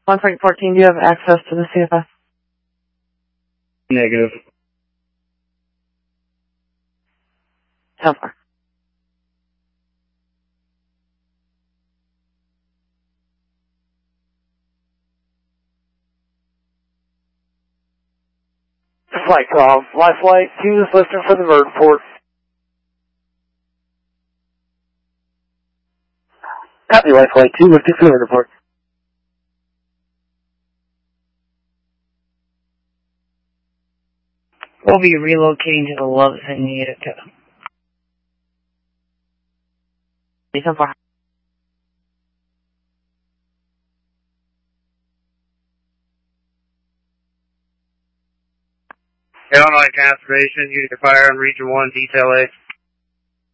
1 Frank 14, do you have access to the CFS? Negative. 10-4. Flight call. Life Flight 2 is listening for the vertiport. Copy, Life Flight 2, listening for the vertiport. We'll be relocating to the Loves in Utica. 10-4. Illinois Conservation, Utica Fire on Region 1, Detail A.